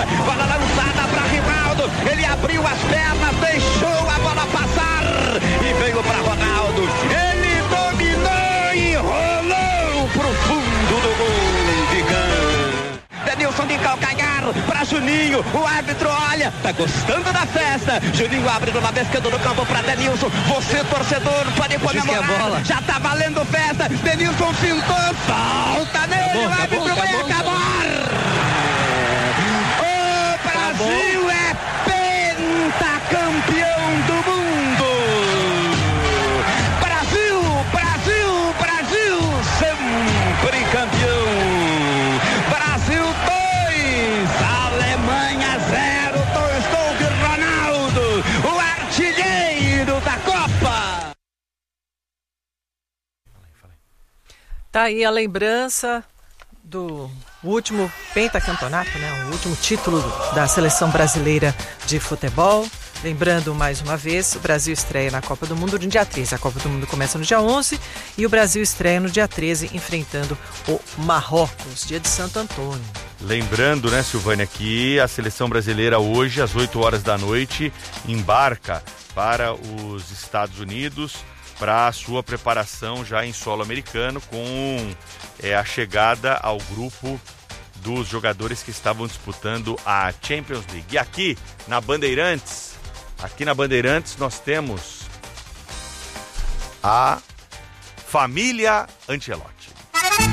bola lançada para Rivaldo, ele abriu as pernas, deixou a bola passar e veio para Ronaldo, ele dominou e rolou pro fundo do gol de Gana. Denilson de calcanhar para Juninho, o árbitro olha, tá gostando da festa, Juninho abre do lado esquerdo do campo para Denilson, você torcedor pode comemorar, já tá valendo festa, Denilson fintou, falta nele, o árbitro vai acabar. O Brasil é pentacampeão do mundo. Brasil, Brasil, Brasil, sempre campeão. Brasil 2, Alemanha 0, dois gols de Ronaldo, o artilheiro da Copa. Tá aí a lembrança do último pentacampeonato, né? O último título da seleção brasileira de futebol. Lembrando mais uma vez, o Brasil estreia na Copa do Mundo no dia 13. A Copa do Mundo começa no dia 11 e o Brasil estreia no dia 13 enfrentando o Marrocos, dia de Santo Antônio. Lembrando, né, Silvânia, que a seleção brasileira hoje, às 8 horas da noite, embarca para os Estados Unidos para a sua preparação já em solo americano com a chegada ao grupo dos jogadores que estavam disputando a Champions League. E aqui na Bandeirantes nós temos a família Ancelotti.